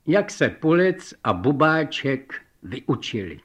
Jak se Pulec a Bubáček vyučili.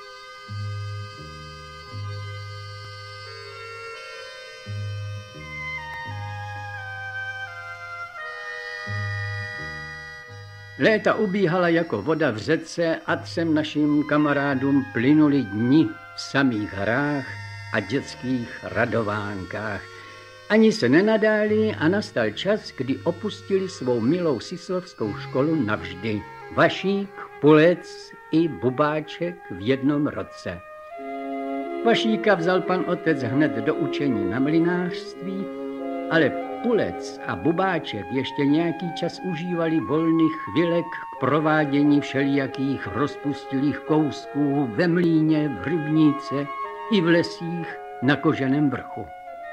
Léta ubíhala jako voda v řece a třem našim kamarádům plynuli dni v samých hrách a dětských radovánkách. Ani se nenadáli a nastal čas, kdy opustili svou milou sislovskou školu navždy. Vašík, Pulec i Bubáček v jednom roce. Vašíka vzal pan otec hned do učení na mlynářství, ale Pulec a Bubáček ještě nějaký čas užívali volných chvilek k provádění všelijakých rozpustilých kousků ve mlýně, v rybníce i v lesích na Koženém vrchu.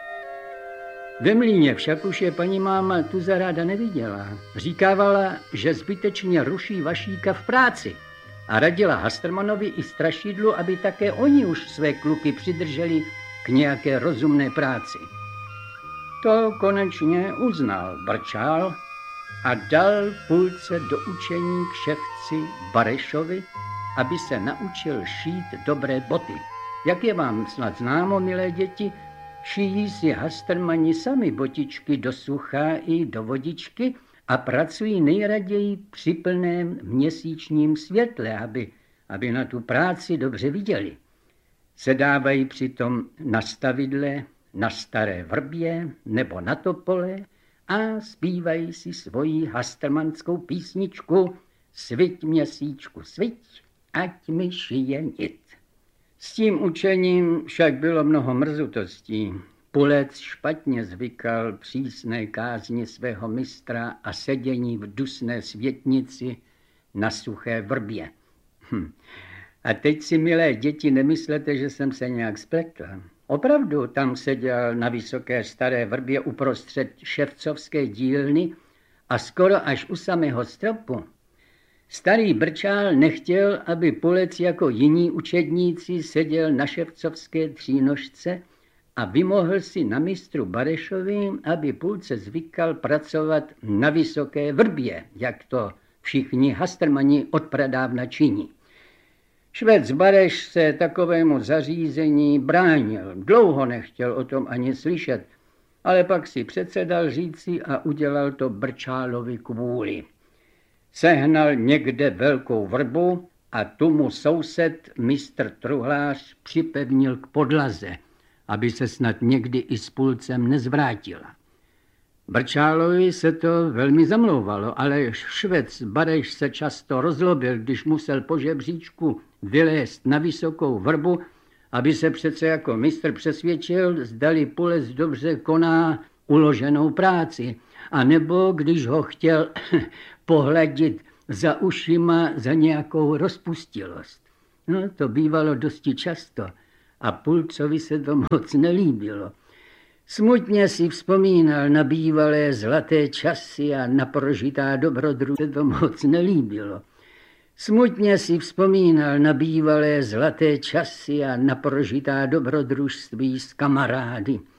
Ve mlýně však už je paní máma Tuza ráda neviděla. Říkávala, že zbytečně ruší Vašíka v práci a radila Hastrmanovi i Strašidlu, aby také oni už své kluky přidrželi k nějaké rozumné práci. To konečně uznal Brčál a dal Pulce do učení k ševci Barešovi, aby se naučil šít dobré boty. Jak je vám snad známo, milé děti, šijí si Hastrmani sami botičky do sucha i do vodičky a pracují nejraději při plném měsíčním světle, aby na tu práci dobře viděli. Sedávají přitom na stavidle, na staré vrbě nebo na topole a zpívají si svoji hastrmanskou písničku Sviť měsíčku, sviť, ať mi šije nit. S tím učením však bylo mnoho mrzutostí. Pulec špatně zvykal přísné kázni svého mistra a sedění v dusné světnici na suché vrbě. A teď si, milé děti, nemyslete, že jsem se nějak spletla. Opravdu tam seděl na vysoké staré vrbě uprostřed ševcovské dílny a skoro až u samého stropu. Starý Brčál nechtěl, aby Pulec jako jiní učedníci seděl na ševcovské třínožce a vymohl si na mistru Barešovi, aby Pulce zvykal pracovat na vysoké vrbě, jak to všichni Hastrmani odpradávna činí. Švec Bareš se takovému zařízení bránil, dlouho nechtěl o tom ani slyšet, ale pak si přece dal říci a udělal to Brčálovi kvůli. Sehnal někde velkou vrbu a tu mu soused mistr Truhlář připevnil k podlaze, aby se snad někdy i s Pulcem nezvrátila. Brčálovi se to velmi zamlouvalo, ale švec Bareš se často rozlobil, když musel po žebříčku vylézt na vysokou vrbu, aby se přece jako mistr přesvědčil, zdali Pulec dobře koná uloženou práci, a nebo když ho chtěl pohladit za ušima za nějakou rozpustilost. No, to bývalo dosti často a Pulcovi se to moc nelíbilo. Smutně si vzpomínal na bývalé zlaté časy a na prožitá dobrodružství, se to moc nelíbilo. Smutně si vzpomínal na bývalé zlaté časy a na prožitá dobrodružství s kamarády.